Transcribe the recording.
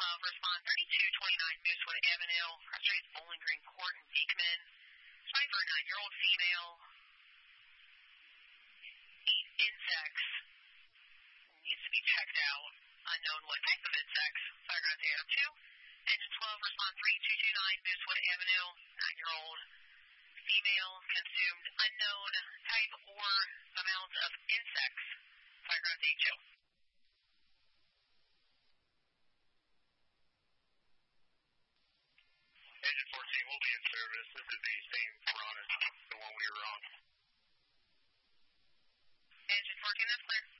Respond 3229 Moosewood Avenue, cross streets Bowling Green Court in Beekman. Sorry for a 9-year-old female. 8 insects. Needs to be checked out. Unknown what type of insects. Fireground AR 2. Engine 12, respond 3229 Moosewood Avenue, 9-year-old female consumed unknown type or amount of insects. Fireground A2. Engine 14 will be in service. This is the same Piranha, the one we were on. Engine 14, that's clear.